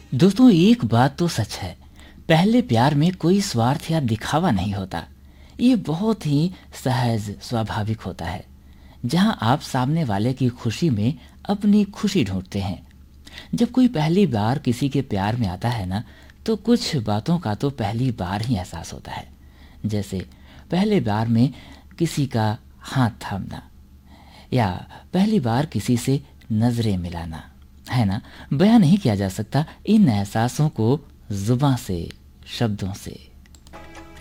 दोस्तों, एक बात तो सच है, पहले प्यार में कोई स्वार्थ या दिखावा नहीं होता। ये बहुत ही सहज स्वाभाविक होता है, जहां आप सामने वाले की खुशी में अपनी खुशी ढूंढते हैं। जब कोई पहली बार किसी के प्यार में आता है ना, तो कुछ बातों का तो पहली बार ही एहसास होता है। जैसे पहले बार में किसी का हाथ थामना, या पहली बार किसी से नजरें मिलाना, है ना। बयां नहीं किया जा सकता इन एहसासों को जुबां से, शब्दों से।